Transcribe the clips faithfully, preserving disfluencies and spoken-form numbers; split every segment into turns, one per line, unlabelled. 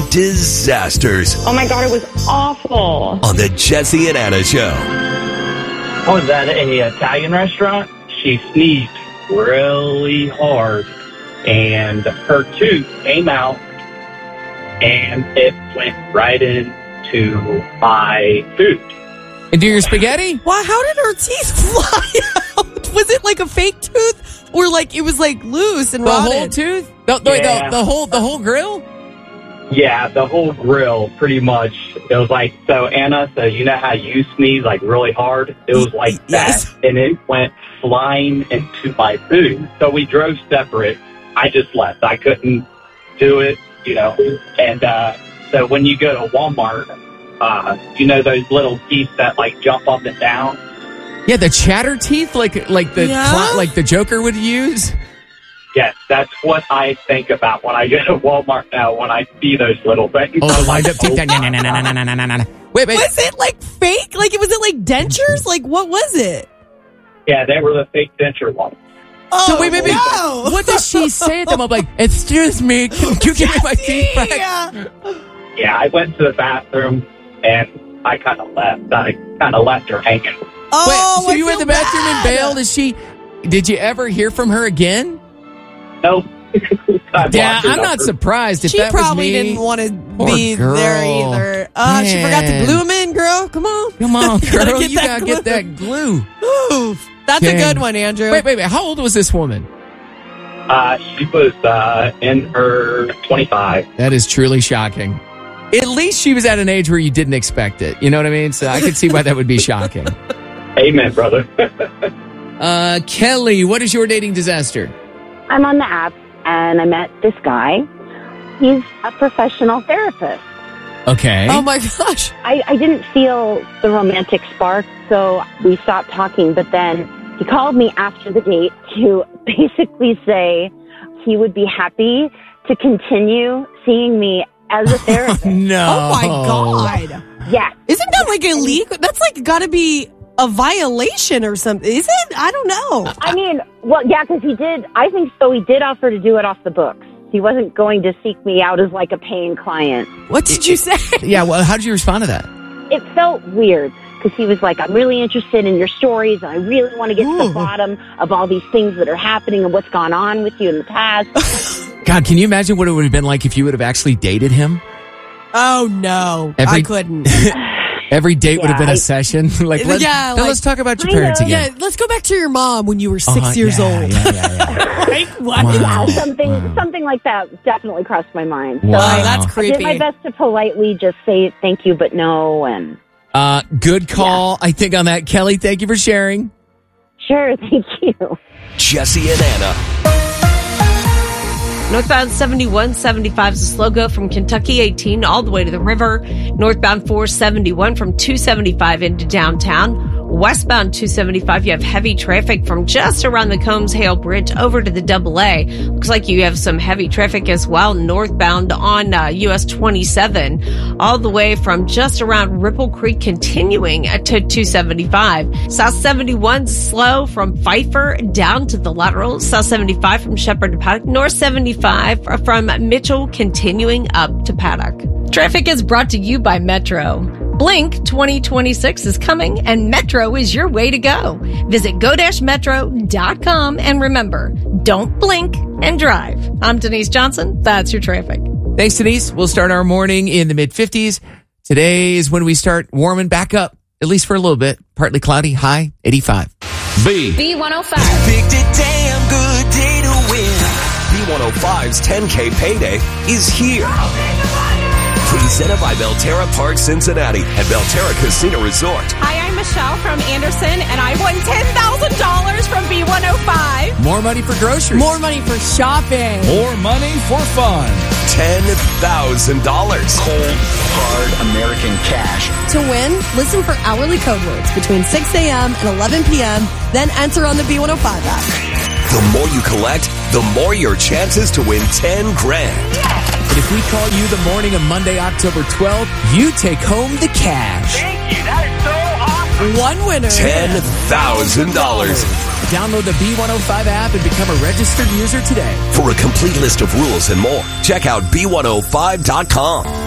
disasters.
Oh my God, it was awful.
On the Jesse and Anna Show.
I was at an Italian restaurant. She sneezed really hard, and her tooth came out, and it went right into my food.
Into your spaghetti?
Wow, how did her teeth fly out? Was it like a fake tooth, or like it was like loose and
The
rotted?
whole tooth? The, the,
Yeah.
the, the whole the whole grill?
Yeah, the whole grill, pretty much. It was like, so Anna, so you know how you sneeze like really hard? It was like
Yes.
that, and it went flying into my food. So we drove separate. I just left. I couldn't do it, you know. And uh, so when you go to Walmart, uh, you know those little teeth that like jump up and down?
Yeah, the chatter teeth like like the
Yeah?
cl- like the Joker would use.
Yes, that's what I think about when I go to Walmart now, when I see those little things.
Oh,
I'm
the wind up
like,
teeth. No, no, no, no, no, no, no, no, no. Wait, wait.
Was it like fake? Like was it like dentures? Like what was it?
yeah, they were the fake denture ones.
Oh,
So wait, wait, wait.
no.
What does she say to them? I'm like, excuse me, can you give me my teeth back?
Yeah.
Yeah, I went to the bathroom and I kind of left. I kind of left her hanging.
Oh,
Wait, so
I
you were in
feel
the bathroom
bad.
and bailed? Is she? Did you ever hear from her again?
Nope. I
Yeah,
blocked her
I'm not
number.
surprised if
She
that was
probably
me.
didn't want to
Poor
be
girl.
there either. Uh, she forgot to
Man.
glue them in, girl. Come on.
Come on,
You gotta
girl,
get
you
that
gotta get
glue.
that glue.
Oof. That's
Dang.
a good one, Andrew.
Wait, wait, wait. How old was this woman?
Uh, she was uh, in her twenty-five.
That is truly shocking. At least she was at an age where you didn't expect it. You know what I mean? So I could see why that would be shocking.
Amen, brother.
Uh, Kelly, what is your dating disaster?
I'm on the app and I met this guy. He's a professional therapist.
Okay.
Oh my gosh.
I, I didn't feel the romantic spark, so we stopped talking. But then he called me after the date to basically say he would be happy to continue seeing me as a therapist.
No.
Oh my God.
Yes.
Isn't that like illegal? That's like got to be a violation or something. Is it? I don't know.
I mean, well, yeah, because he did, I think so. He did offer to do it off the books. He wasn't going to seek me out as like a paying client.
What did you say?
Yeah, well, how did you respond to that?
It felt weird because he was like, I'm really interested in your stories and I really want to get to
Ooh.
the bottom of all these things that are happening and what's gone on with you in the past.
God, can you imagine what it would have been like if you would have actually dated him?
Oh no,
Every-
I couldn't.
Every date would have
Yeah,
been a
I-
session. like, let's,
Yeah,
now
like-
let's talk about your
I
parents
know.
again.
Yeah, let's go back to your mom when you were six
Uh-huh,
years
yeah,
old.
Yeah, yeah, yeah.
Right? What?
Wow.
Yeah, something
Wow.
something like that definitely crossed my mind. So
Wow.
I,
That's
I
creepy.
did my best to politely just say thank you, but no. And
Uh, good call, I think, on that. Kelly, thank you for sharing.
sure, thank you.
Jesse and Anna.
Northbound seventy-one seventy-five is a slow go from Kentucky eighteen all the way to the river. Northbound four seventy-one from two seventy-five into downtown. Westbound two seventy-five, you have heavy traffic from just around the Combs Hale Bridge over to the double A. Looks like you have some heavy traffic as well northbound on uh, U S twenty-seven, all the way from just around Ripple Creek, continuing to two seventy-five. South seventy-one slow from Pfeiffer down to the lateral. South seventy-five from Shepherd to Paddock. North seventy-five from Mitchell, continuing up to Paddock. Traffic is brought to you by Metro. Blink twenty twenty-six is coming, and Metro is your way to go. Visit go dash metro dot com, and remember, don't blink and drive. I'm Denise Johnson. That's your traffic.
Thanks, Denise. We'll start our morning in the mid-fifties. Today is when we start warming back up, at least for a little bit. Partly cloudy, high eighty-five.
B.
B one oh five.
Picked a damn good day to win. B one oh five's ten K payday is here. Presented by Belterra Park Cincinnati and Belterra Casino Resort.
Hi, I'm Michelle from Anderson, and I won ten thousand dollars from B one oh five.
More money for groceries.
More money for shopping.
More money for fun.
ten thousand dollars.
Cold, hard American cash.
To win, listen for hourly code words between six a.m. and eleven p.m., then enter on the B one oh five app.
The more you collect, the more your chances to win ten grand.
And if we call you the morning of Monday, October twelfth, you take home the cash.
Thank you. That is so awesome.
One winner.
ten thousand dollars.
Download the B one oh five app and become a registered user today.
For a complete list of rules and more, check out B one oh five dot com.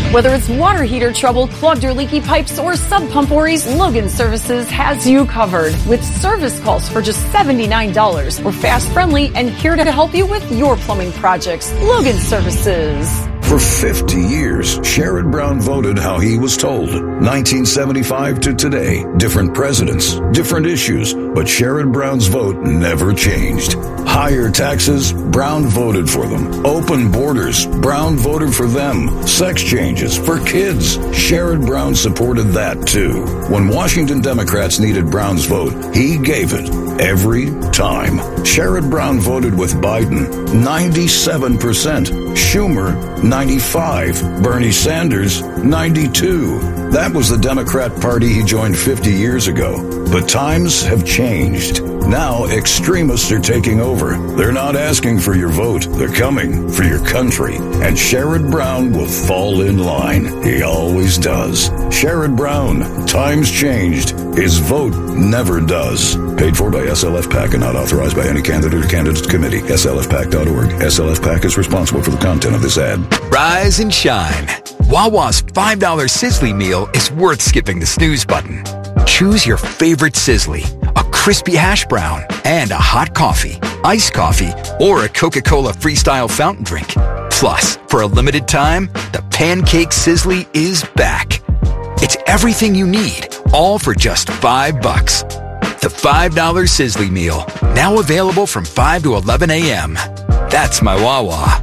Whether it's water heater trouble, clogged or leaky pipes, or sub pump worries, Logan Services has you covered with service calls for just seventy-nine dollars. We're fast, friendly, and here to help you with your plumbing projects. Logan Services.
For fifty years, Sherrod Brown voted how he was told. nineteen seventy-five to today, different presidents, different issues, but Sherrod Brown's vote never changed. Higher taxes, Brown voted for them. Open borders, Brown voted for them. Sex changes for kids, Sherrod Brown supported that too. When Washington Democrats needed Brown's vote, he gave it every time. Sherrod Brown voted with Biden, ninety-seven percent. Schumer, ninety-five. Bernie Sanders, ninety-two. That was the Democrat Party he joined fifty years ago. But times have changed. Now extremists are taking over. They're not asking for your vote. They're coming for your country. And Sherrod Brown will fall in line. He always does. Sherrod Brown. Times changed. His vote never does. Paid for by S L F PAC and not authorized by any candidate or candidates committee. S L F PAC dot org. S L F PAC is responsible for the content of this ad.
Rise and shine. Wawa's five dollar Sizzly meal is worth skipping the snooze button. Choose your favorite Sizzly, a crispy hash brown, and a hot coffee, iced coffee, or a Coca-Cola Freestyle fountain drink. Plus, for a limited time, the Pancake Sizzly is back. It's everything you need, all for just five bucks. The five dollar Sizzly meal, now available from five to eleven a.m. That's my Wawa.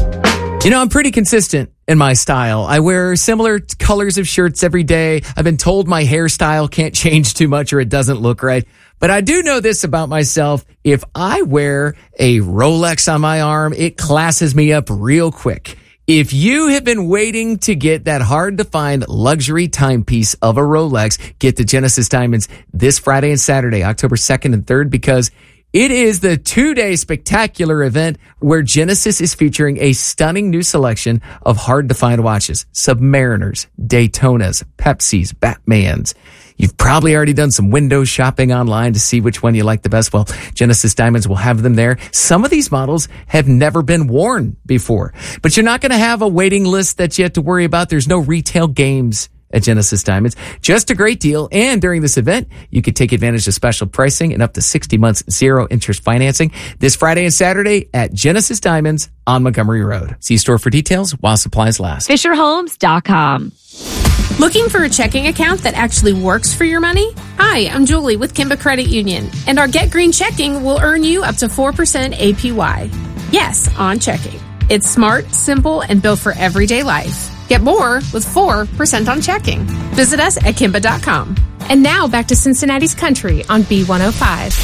You know, I'm pretty consistent in my style. I wear similar colors of shirts every day. I've been told my hairstyle can't change too much or it doesn't look right. But I do know this about myself. If I wear a Rolex on my arm, it classes me up real quick. If you have been waiting to get that hard to find luxury timepiece of a Rolex, get to Genesis Diamonds this Friday and Saturday, October second and third, because it is the two-day spectacular event where Genesis is featuring a stunning new selection of hard-to-find watches. Submariners, Daytonas, Pepsis, Batmans. You've probably already done some window shopping online to see which one you like the best. Well, Genesis Diamonds will have them there. Some of these models have never been worn before, but you're not going to have a waiting list that you have to worry about. There's no retail games at Genesis Diamonds. Just a great deal. And during this event, you could take advantage of special pricing and up to sixty months zero interest financing this Friday and Saturday at Genesis Diamonds on Montgomery Road. See store for details while supplies last.
Fisher Homes dot com. Looking for a checking account that actually works for your money? Hi, I'm Julie with Kimba Credit Union, and our Get Green checking will earn you up to four percent A P Y. Yes, on checking. It's smart, simple, and built for everyday life. Get more with four percent on checking. Visit us at Kimba dot com. And now back to Cincinnati's Country on B one oh five.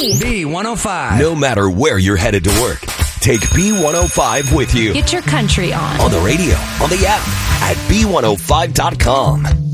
B one oh five. No matter where you're headed to work, take B one oh five with you.
Get your country on.
On the radio, on the app, at B one oh five dot com.